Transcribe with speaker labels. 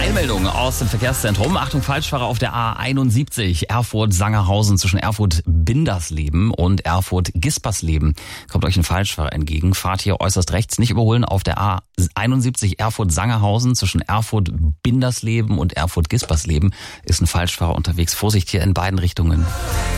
Speaker 1: Eilmeldung aus dem Verkehrszentrum. Achtung, Falschfahrer auf der A71 Erfurt-Sangerhausen zwischen Erfurt-Bindersleben und Erfurt-Gispersleben. Kommt euch ein Falschfahrer entgegen. Fahrt hier äußerst rechts, nicht überholen auf der A71 Erfurt-Sangerhausen zwischen Erfurt-Bindersleben und Erfurt-Gispersleben ist ein Falschfahrer unterwegs. Vorsicht hier in beiden Richtungen.